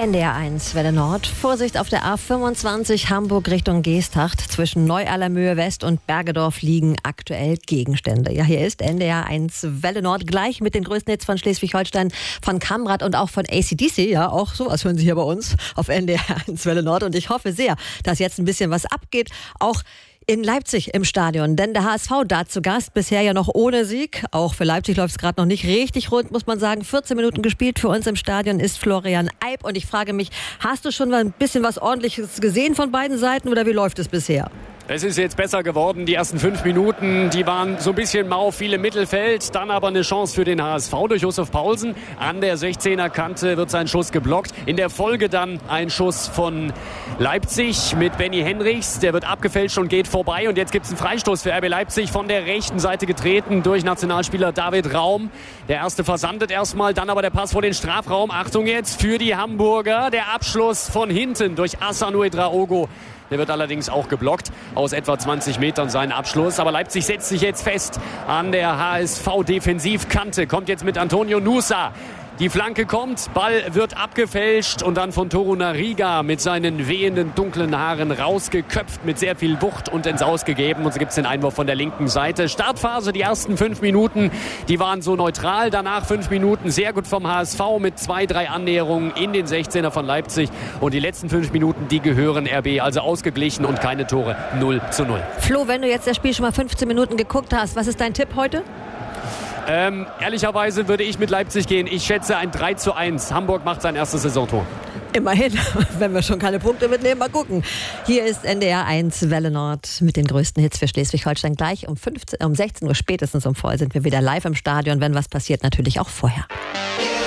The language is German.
NDR 1 Welle Nord. Vorsicht auf der A25 Hamburg Richtung Geesthacht. Zwischen Neu-Allermöhe West und Bergedorf liegen aktuell Gegenstände. Ja, hier ist NDR 1 Welle Nord gleich mit den größten Hits von Schleswig-Holstein, von Kamrat und auch von AC/DC. Ja, auch sowas hören Sie hier bei uns auf NDR 1 Welle Nord. Und ich hoffe sehr, dass jetzt ein bisschen was abgeht. Auch in Leipzig im Stadion, denn der HSV da zu Gast, bisher ja noch ohne Sieg. Auch für Leipzig läuft es gerade noch nicht richtig rund, muss man sagen. 14 Minuten gespielt für uns im Stadion ist Florian Eib. Und ich frage mich, hast du schon mal ein bisschen was Ordentliches gesehen von beiden Seiten oder wie läuft es bisher? Es ist jetzt besser geworden. Die ersten 5 Minuten, die waren so ein bisschen mau, viel im Mittelfeld. Dann aber eine Chance für den HSV durch Josef Paulsen. An der 16er-Kante wird sein Schuss geblockt. In der Folge dann ein Schuss von Leipzig mit Benny Henrichs. Der wird abgefälscht und geht vorbei. Und jetzt gibt es einen Freistoß für RB Leipzig. Von der rechten Seite getreten durch Nationalspieler David Raum. Der erste versandet erstmal, dann aber der Pass vor den Strafraum. Achtung jetzt für die Hamburger. Der Abschluss von hinten durch Asanu Edraogo. Der wird allerdings auch geblockt aus etwa 20 Metern seinen Abschluss. Aber Leipzig setzt sich jetzt fest an der HSV-Defensivkante. Kommt jetzt mit Antonio Nusa. Die Flanke kommt, Ball wird abgefälscht und dann von Torunariga mit seinen wehenden dunklen Haaren rausgeköpft mit sehr viel Wucht und ins Ausgegeben. Und so gibt es den Einwurf von der linken Seite. Startphase, die ersten 5 Minuten, die waren so neutral. Danach 5 Minuten sehr gut vom HSV mit 2, 3 Annäherungen in den 16er von Leipzig. Und die letzten 5 Minuten, die gehören RB, also ausgeglichen und keine Tore. 0:0. Flo, wenn du jetzt das Spiel schon mal 15 Minuten geguckt hast, was ist dein Tipp heute? Ehrlicherweise würde ich mit Leipzig gehen. Ich schätze ein 3:1. Hamburg macht sein erstes Saisontor. Immerhin, wenn wir schon keine Punkte mitnehmen, mal gucken. Hier ist NDR 1 Welle Nord mit den größten Hits für Schleswig-Holstein. Gleich um 16 Uhr spätestens um voll sind wir wieder live im Stadion. Wenn was passiert, natürlich auch vorher.